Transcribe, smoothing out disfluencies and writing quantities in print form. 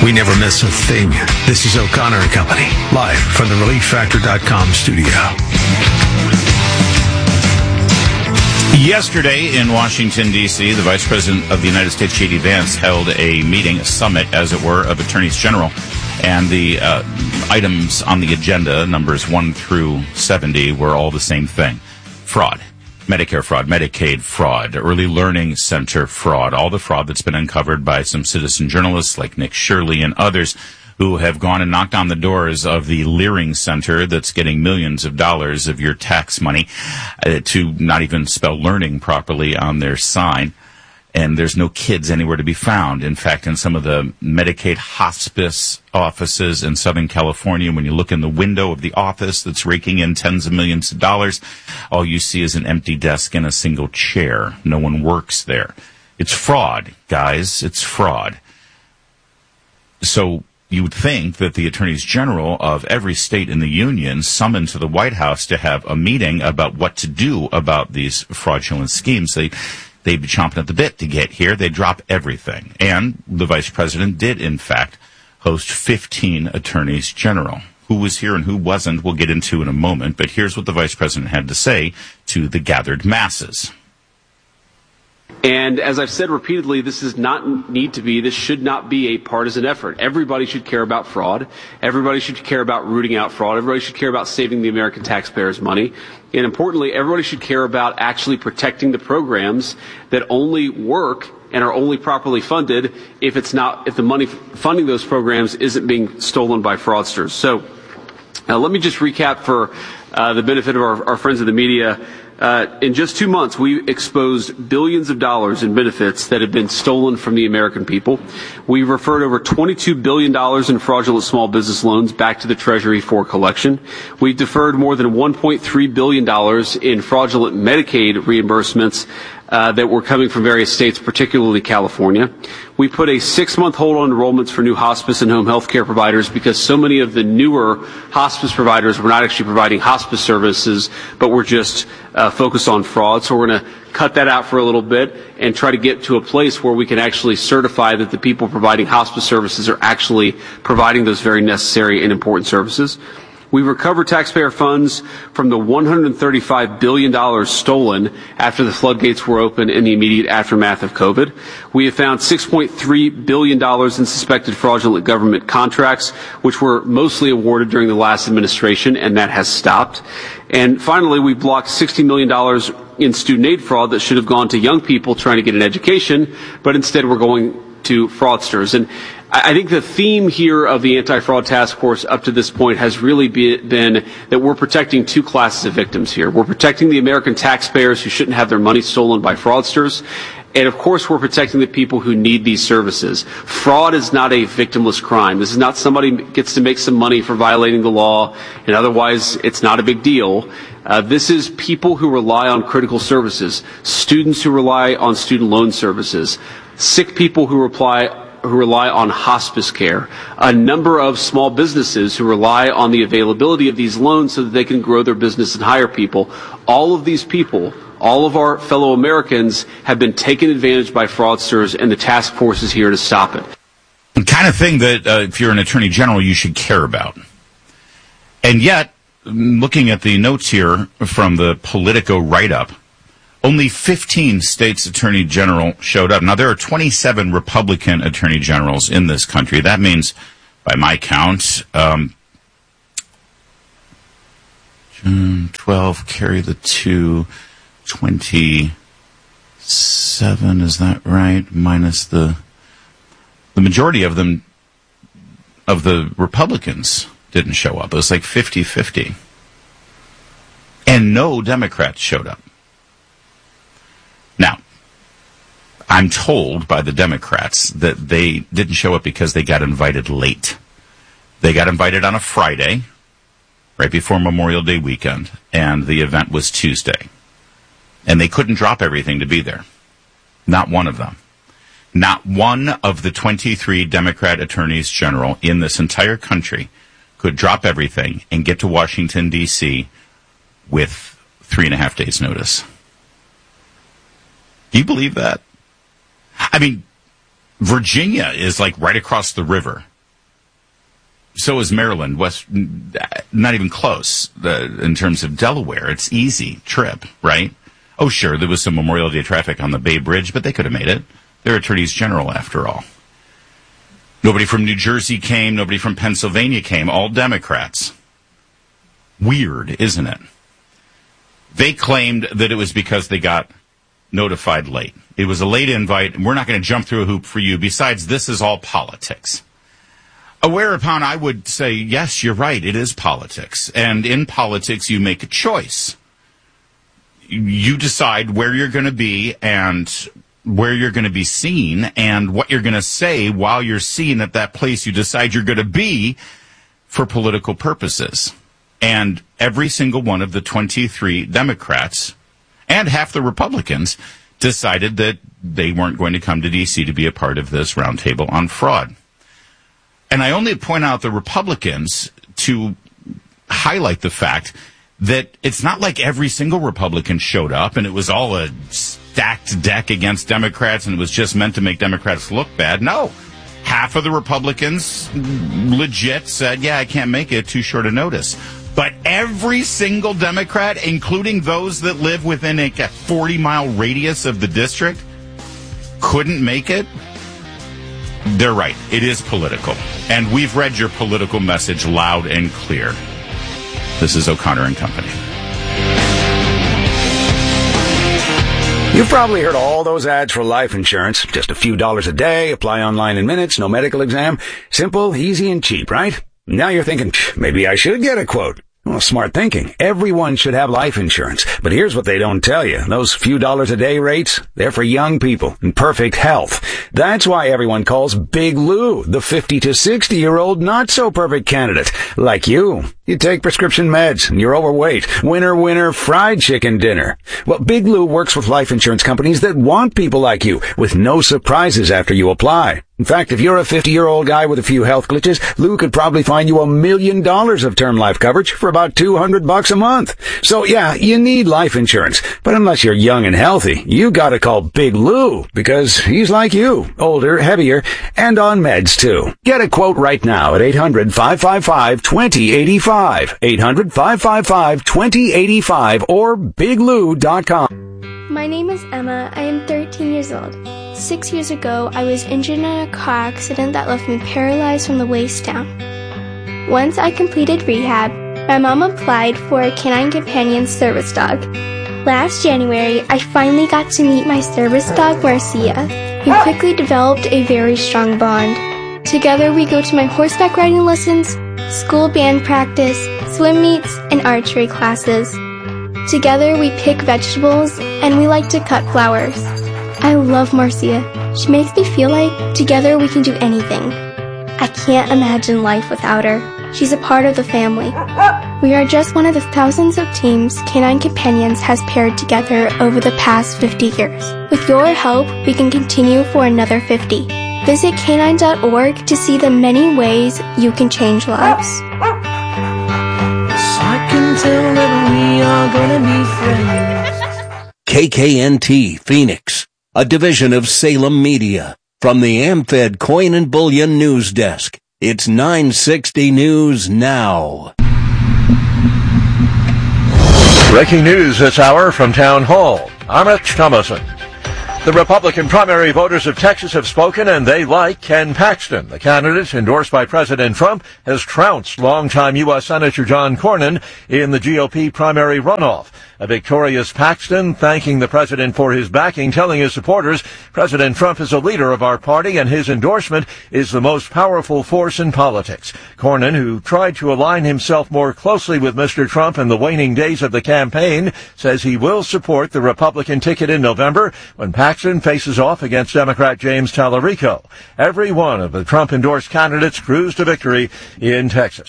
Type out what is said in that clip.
We never miss a thing. This is O'Connor and Company, live from the ReliefFactor.com studio. Yesterday in Washington, D.C., the Vice President of the United States, J.D. Vance, held a meeting, a summit, as it were, of Attorneys General. And the items on the agenda, numbers 1 through 70, were all the same thing. Fraud. Medicare fraud, Medicaid fraud, Early Learning Center fraud, all the fraud that's been uncovered by some citizen journalists like Nick Shirley and others who have gone and knocked on the doors of the Leering Center that's getting millions of dollars of your tax money to not even spell learning properly on their sign. And there's no kids anywhere to be found. In fact, in some of the Medicaid hospice offices in Southern California, when you look in the window of the office that's raking in tens of millions of dollars, all you see is an empty desk and a single chair. No one works there. It's fraud, guys. It's fraud. So you would think that the attorneys general of every state in the union summoned to the White House to have a meeting about what to do about these fraudulent schemes. They'd be chomping at the bit to get here. They'd drop everything. And the vice president did, in fact, host 15 attorneys general. Who was here and who wasn't, we'll get into in a moment. But here's what the vice president had to say to the gathered masses. And as I've said repeatedly, this should not be a partisan effort. Everybody should care about fraud. Everybody should care about rooting out fraud. Everybody should care about saving the American taxpayers' money. And importantly, everybody should care about actually protecting the programs that only work and are only properly funded if the money funding those programs isn't being stolen by fraudsters. So let me just recap for the benefit of our friends of the media. In just 2 months, we exposed billions of dollars in benefits that have been stolen from the American people. We've referred over $22 billion in fraudulent small business loans back to the Treasury for collection. We've deferred more than $1.3 billion in fraudulent Medicaid reimbursements that were coming from various states, particularly California. We put a 6-month hold on enrollments for new hospice and home health care providers because so many of the newer hospice providers were not actually providing hospice services, but were just focused on fraud. So we're going to cut that out for a little bit and try to get to a place where we can actually certify that the people providing hospice services are actually providing those very necessary and important services. We recovered taxpayer funds from the $135 billion stolen after the floodgates were open in the immediate aftermath of COVID. We have found $6.3 billion in suspected fraudulent government contracts, which were mostly awarded during the last administration, and that has stopped. And finally, we blocked $60 million in student aid fraud that should have gone to young people trying to get an education, but instead we're going to fraudsters. And I think the theme here of the Anti-Fraud Task Force up to this point has really been that we're protecting two classes of victims here. We're protecting the American taxpayers who shouldn't have their money stolen by fraudsters. And, of course, we're protecting the people who need these services. Fraud is not a victimless crime. This is not somebody gets to make some money for violating the law, and otherwise it's not a big deal. This is people who rely on critical services, students who rely on student loan services, sick people who rely on hospice care, a number of small businesses who rely on the availability of these loans so that they can grow their business and hire people. All of these people, all of our fellow Americans, have been taken advantage by fraudsters, and the task force is here to stop it. The kind of thing that if you're an attorney general, you should care about. And yet, looking at the notes here from the Politico write-up, only 15 states' attorney general showed up. Now, there are 27 Republican attorney generals in this country. That means, by my count, 12, carry the 2, 27, is that right? Minus the majority of them, of the Republicans, didn't show up. It was like 50-50. And no Democrats showed up. Now, I'm told by the Democrats that they didn't show up because they got invited late. They got invited on a Friday, right before Memorial Day weekend, and the event was Tuesday. And they couldn't drop everything to be there. Not one of them. Not one of the 23 Democrat attorneys general in this entire country could drop everything and get to Washington, D.C. with 3.5 days' notice. Do you believe that? I mean, Virginia is like right across the river. So is Maryland. Not even close in terms of Delaware. It's easy trip, right? Oh, sure, there was some Memorial Day traffic on the Bay Bridge, but they could have made it. They're attorneys general, after all. Nobody from New Jersey came. Nobody from Pennsylvania came. All Democrats. Weird, isn't it? They claimed that it was because they got notified late. It was a late invite, and we're not going to jump through a hoop for you. Besides, this is all politics. Whereupon I would say, yes, you're right, it is politics. And in politics, you make a choice. You decide where you're going to be and where you're going to be seen and what you're going to say while you're seen at that place you decide you're going to be for political purposes. And every single one of the 23 Democrats and half the Republicans decided that they weren't going to come to D.C. to be a part of this roundtable on fraud. And I only point out the Republicans to highlight the fact that it's not like every single Republican showed up and it was all a stacked deck against Democrats and it was just meant to make Democrats look bad. No. Half of the Republicans legit said, yeah, I can't make it, too short a notice. But every single Democrat, including those that live within a 40-mile radius of the district, couldn't make it. They're right. It is political. And we've read your political message loud and clear. This is O'Connor and Company. You've probably heard all those ads for life insurance. Just a few dollars a day, apply online in minutes, no medical exam. Simple, easy, and cheap, right? Now you're thinking, maybe I should get a quote. Well, smart thinking. Everyone should have life insurance. But here's what they don't tell you. Those few dollars a day rates, they're for young people in perfect health. That's why everyone calls Big Lou the 50 to 60-year-old not-so-perfect candidate. Like you. You take prescription meds and you're overweight. Winner, winner, fried chicken dinner. Well, Big Lou works with life insurance companies that want people like you with no surprises after you apply. In fact, if you're a 50-year-old guy with a few health glitches, Lou could probably find you $1 million of term life coverage for about $200 a month. So yeah, you need life insurance. But unless you're young and healthy, you gotta call Big Lou because he's like you, older, heavier, and on meds too. Get a quote right now at 800-555-2085. 800-555-2085 or biglou.com. My name is Emma. I am 13 years old. 6 years ago, I was injured in a car accident that left me paralyzed from the waist down. Once I completed rehab, my mom applied for a Canine Companion service dog. Last January, I finally got to meet my service dog, Marcia. We quickly developed a very strong bond. Together, we go to my horseback riding lessons, school band practice, swim meets, and archery classes. Together, we pick vegetables, and we like to cut flowers. I love Marcia. She makes me feel like together we can do anything. I can't imagine life without her. She's a part of the family. We are just one of the thousands of teams Canine Companions has paired together over the past 50 years. With your help, we can continue for another 50. Visit canine.org to see the many ways you can change lives. I can tell that we are gonna be friends. KKNT Phoenix, a division of Salem Media. From the AmFed Coin and Bullion News Desk, it's 960 News Now. Breaking news this hour from Town Hall. I'm Rich Thomason. The Republican primary voters of Texas have spoken, and they like Ken Paxton. The candidate, endorsed by President Trump, has trounced longtime U.S. Senator John Cornyn in the GOP primary runoff. A victorious Paxton thanking the president for his backing, telling his supporters, President Trump is a leader of our party and his endorsement is the most powerful force in politics. Cornyn, who tried to align himself more closely with Mr. Trump in the waning days of the campaign, says he will support the Republican ticket in November when Paxton faces off against Democrat James Tallarico. Every one of the Trump-endorsed candidates cruised to victory in Texas.